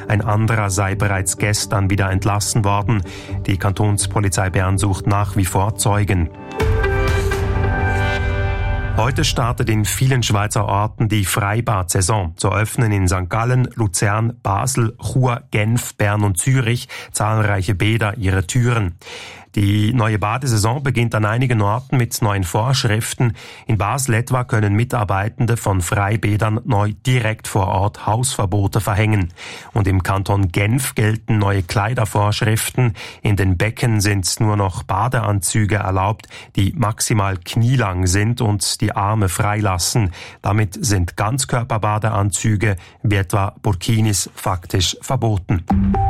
Ein anderer sei bereits gestern wieder entlassen worden. Die Kantonspolizei Bern sucht nach wie vor Zeugen. Heute startet in vielen Schweizer Orten die Freibad-Saison. So öffnen in St. Gallen, Luzern, Basel, Chur, Genf, Bern und Zürich zahlreiche Bäder ihre Türen. Die neue Badesaison beginnt an einigen Orten mit neuen Vorschriften. In Basel etwa können Mitarbeitende von Freibädern neu direkt vor Ort Hausverbote verhängen. Und im Kanton Genf gelten neue Kleidervorschriften. In den Becken sind nur noch Badeanzüge erlaubt, die maximal knielang sind und die Arme freilassen. Damit sind Ganzkörperbadeanzüge wie etwa Burkinis faktisch verboten.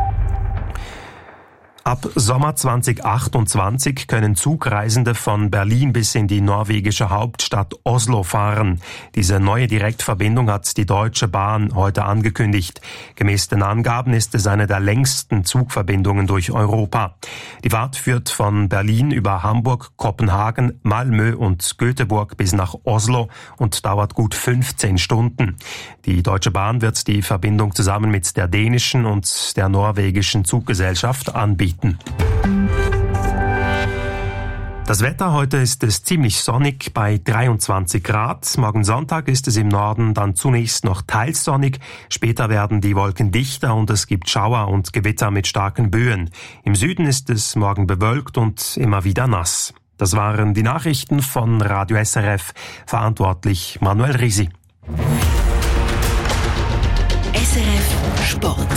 Ab Sommer 2028 können Zugreisende von Berlin bis in die norwegische Hauptstadt Oslo fahren. Diese neue Direktverbindung hat die Deutsche Bahn heute angekündigt. Gemäß den Angaben ist es eine der längsten Zugverbindungen durch Europa. Die Fahrt führt von Berlin über Hamburg, Kopenhagen, Malmö und Göteborg bis nach Oslo und dauert gut 15 Stunden. Die Deutsche Bahn wird die Verbindung zusammen mit der dänischen und der norwegischen Zuggesellschaft anbieten. Das Wetter heute ist es ziemlich sonnig bei 23 Grad. Morgen Sonntag ist es im Norden dann zunächst noch teils sonnig. Später werden die Wolken dichter und es gibt Schauer und Gewitter mit starken Böen. Im Süden ist es morgen bewölkt und immer wieder nass. Das waren die Nachrichten von Radio SRF. Verantwortlich Manuel Risi. SRF Sport.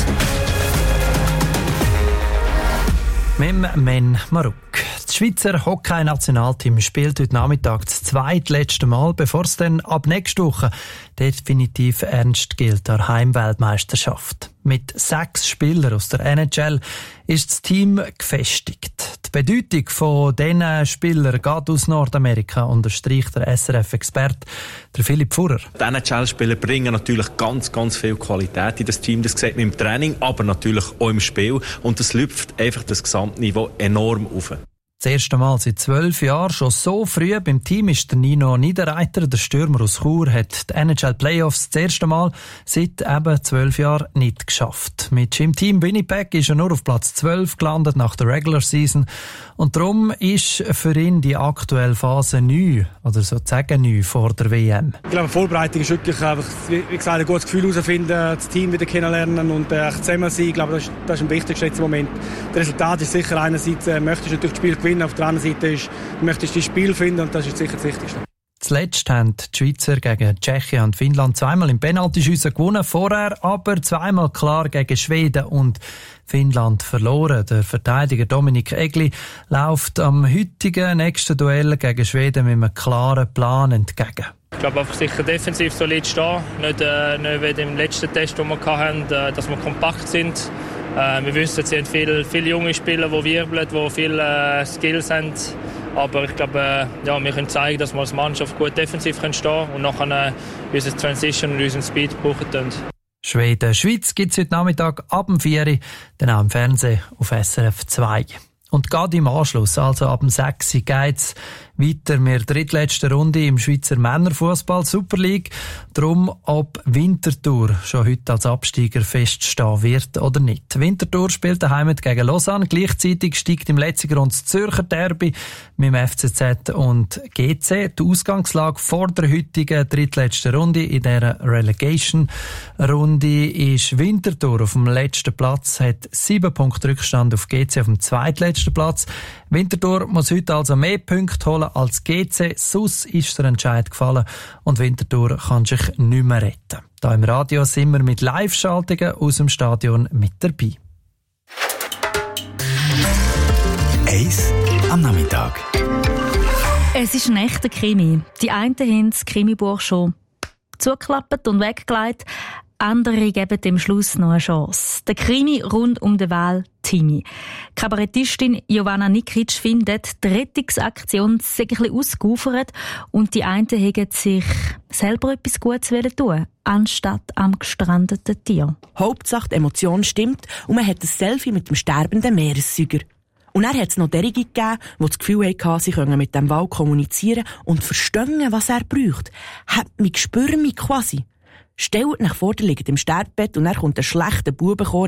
Mit Men Maruk. Das Schweizer Hockey-Nationalteam spielt heute Nachmittag das zweitletzte Mal, bevor es dann ab nächster Woche definitiv ernst gilt an der Heimweltmeisterschaft. Mit 6 Spielern aus der NHL ist das Team gefestigt. Die Bedeutung von diesen Spielern geht aus Nordamerika, unterstreicht der SRF-Experte Philipp Furrer. Die NHL-Spieler bringen natürlich ganz, ganz viel Qualität in das Team. Das sieht man im Training, aber natürlich auch im Spiel. Und das lüpft einfach das Gesamtniveau enorm auf. Das erste Mal seit 12 Jahren, schon so früh beim Team, ist der Nino Niederreiter, der Stürmer aus Chur, hat die NHL-Playoffs das erste Mal seit eben 12 Jahren nicht geschafft. Mit seinem Team Winnipeg ist er nur auf Platz 12 gelandet nach der Regular Season. Und darum ist für ihn die aktuelle Phase neu, oder sozusagen neu vor der WM. Ich glaube, die Vorbereitung ist wirklich einfach, wie gesagt, ein gutes Gefühl herausfinden, das Team wieder kennenlernen und zusammen sein. Ich glaube, das ist am wichtigsten jetzt im Moment. Das Resultat ist sicher einerseits, möchtest du natürlich das Spiel gewinnen, auf der anderen Seite möchtest du das Spiel finden und das ist sicher das Wichtigste. Zuletzt haben die Schweizer gegen Tschechien und Finnland zweimal im Penaltyschiessen gewonnen, vorher aber zweimal klar gegen Schweden und Finnland verloren. Der Verteidiger Dominik Egli läuft am heutigen nächsten Duell gegen Schweden mit einem klaren Plan entgegen. Ich glaube einfach sicher defensiv solid stehen, nicht wie im letzten Test, den wir hatten, dass wir kompakt sind. Wir wissen, sie haben viele junge Spieler, die wirbeln, die viele Skills haben. Aber ich glaube, wir können zeigen, dass wir als Mannschaft gut defensiv stehen können und nachher unsere Transition und unseren Speed brauchen können. Schweden-Schweiz gibt es heute Nachmittag ab dem 4 Uhr, dann auch im Fernsehen auf SRF 2. Und gerade im Anschluss, also ab dem 6 Uhr, geht's weiter mit der drittletzten Runde im Schweizer Männerfußball Super League. Darum, ob Winterthur schon heute als Absteiger feststehen wird oder nicht. Winterthur spielt daheim gegen Lausanne. Gleichzeitig steigt im letzten Grund das Zürcher Derby mit dem FCZ und GC. Die Ausgangslage vor der heutigen drittletzten Runde in dieser Relegation-Runde ist Winterthur auf dem letzten Platz, hat 7 Punkte Rückstand auf GC auf dem zweitletzten Platz. Winterthur muss heute also mehr Punkte holen als GC. Sus ist der Entscheid gefallen und Winterthur kann sich nicht mehr retten. Da im Radio sind wir mit Live-Schaltungen aus dem Stadion mit dabei. Eis am Nachmittag. Es ist ein echter Krimi. Die einen haben das Krimibuch schon zugeklappt und weggelegt. Andere geben dem Schluss noch eine Chance. Der Krimi rund um den Val Timmi. Kabarettistin Giovanna Nikic findet, die Rettungsaktion sei ein bisschen ausgeufert und die einen hätten sich selber etwas Gutes tun, anstatt am gestrandeten Tier. Hauptsache die Emotion stimmt und man hat ein Selfie mit dem sterbenden Meeressäuger. Und dann hat es noch derige gegeben, die das Gefühl hatten, sie können mit dem Wal kommunizieren und verstehen, was er braucht. Hat mich spüren mich quasi. Stellt euch vor, ihr liegt im Sterbebett und dann kommt ein schlechter Bubenchor